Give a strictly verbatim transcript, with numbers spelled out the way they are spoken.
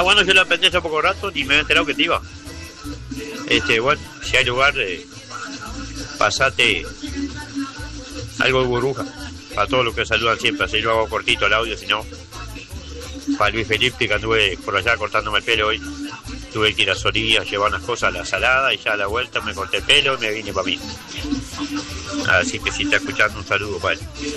bueno, yo la pensé hace poco rato, ni me había enterado que te iba. Este, bueno, si hay lugar, eh, pasate algo de burbuja. Para todos los que saludan siempre, así lo hago cortito el audio, si no. Para Luis Felipe, que anduve por allá cortándome el pelo hoy. Tuve que ir a Sorías, llevar unas cosas a la salada y ya a la vuelta me corté el pelo y me vine para mí. Así que si está escuchando, un saludo para él.